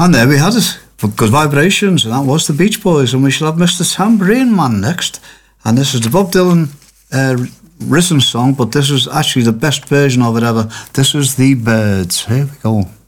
And there we had it. For Good Vibrations, and that was the Beach Boys. And we shall have Mr. Tambourine Man next. And this is the Bob Dylan written song, but this is actually the best version of it ever. This is The Birds. Here we go.